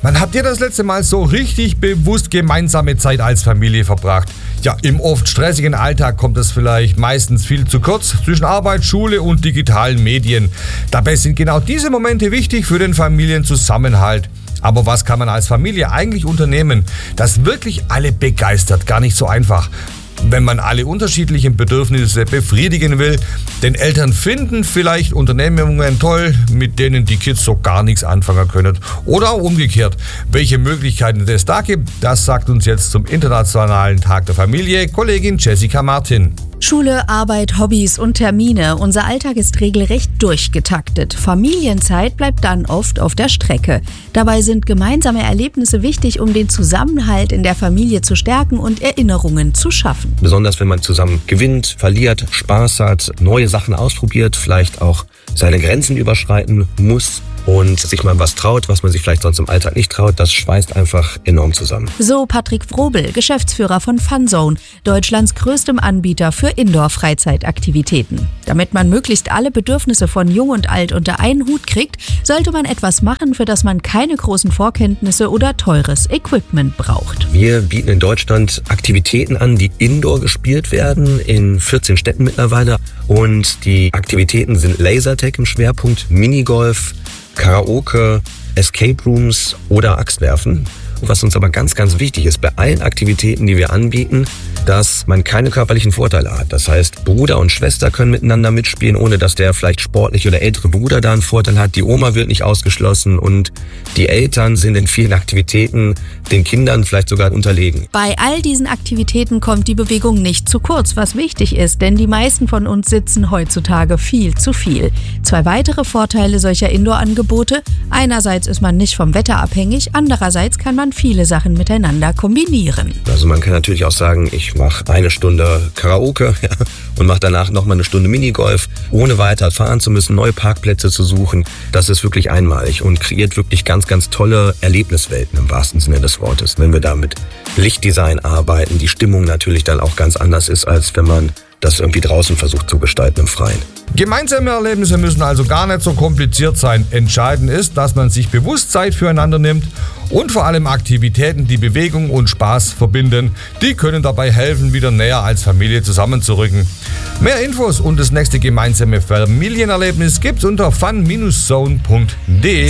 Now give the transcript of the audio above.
Wann habt ihr das letzte Mal so richtig bewusst gemeinsame Zeit als Familie verbracht? Ja, im oft stressigen Alltag kommt es vielleicht meistens viel zu kurz zwischen Arbeit, Schule und digitalen Medien. Dabei sind genau diese Momente wichtig für den Familienzusammenhalt. Aber was kann man als Familie eigentlich unternehmen, das wirklich alle begeistert? Gar nicht so einfach, wenn man alle unterschiedlichen Bedürfnisse befriedigen will. Denn Eltern finden vielleicht Unternehmungen toll, mit denen die Kids so gar nichts anfangen können. Oder umgekehrt. Welche Möglichkeiten es da gibt, das sagt uns jetzt zum Internationalen Tag der Familie Kollegin Jessica Martin. Schule, Arbeit, Hobbys und Termine. Unser Alltag ist regelrecht durchgetaktet. Familienzeit bleibt dann oft auf der Strecke. Dabei sind gemeinsame Erlebnisse wichtig, um den Zusammenhalt in der Familie zu stärken und Erinnerungen zu schaffen. Besonders wenn man zusammen gewinnt, verliert, Spaß hat, neue Sachen ausprobiert, vielleicht auch seine Grenzen überschreiten muss und sich mal was traut, was man sich vielleicht sonst im Alltag nicht traut, das schweißt einfach enorm zusammen. So Patrick Frobel, Geschäftsführer von Funzone, Deutschlands größtem Anbieter für Indoor-Freizeitaktivitäten. Damit man möglichst alle Bedürfnisse von Jung und Alt unter einen Hut kriegt, sollte man etwas machen, für das man keine großen Vorkenntnisse oder teures Equipment braucht. Wir bieten in Deutschland Aktivitäten an, die indoor gespielt werden, in 14 Städten mittlerweile. Und die Aktivitäten sind Lasertag im Schwerpunkt, Minigolf, Karaoke, Escape Rooms oder Axtwerfen. Was uns aber ganz, ganz wichtig ist bei allen Aktivitäten, die wir anbieten, dass man keine körperlichen Vorteile hat. Das heißt, Bruder und Schwester können miteinander mitspielen, ohne dass der vielleicht sportliche oder ältere Bruder da einen Vorteil hat. Die Oma wird nicht ausgeschlossen und die Eltern sind in vielen Aktivitäten den Kindern vielleicht sogar unterlegen. Bei all diesen Aktivitäten kommt die Bewegung nicht zu kurz, was wichtig ist, denn die meisten von uns sitzen heutzutage viel zu viel. 2 weitere Vorteile solcher Indoor-Angebote: einerseits ist man nicht vom Wetter abhängig, andererseits kann man viele Sachen miteinander kombinieren. Also man kann natürlich auch sagen, ich mache 1 Stunde Karaoke und mache danach nochmal 1 Stunde Minigolf, ohne weiter fahren zu müssen, neue Parkplätze zu suchen. Das ist wirklich einmalig und kreiert wirklich ganz, ganz tolle Erlebniswelten im wahrsten Sinne des Wortes. Wenn wir da mit Lichtdesign arbeiten, die Stimmung natürlich dann auch ganz anders ist, als wenn man das irgendwie draußen versucht zu gestalten im Freien. Gemeinsame Erlebnisse müssen also gar nicht so kompliziert sein. Entscheidend ist, dass man sich bewusst Zeit füreinander nimmt und vor allem Aktivitäten, die Bewegung und Spaß verbinden, die können dabei helfen, wieder näher als Familie zusammenzurücken. Mehr Infos und das nächste gemeinsame Familienerlebnis gibt's unter fun-zone.de.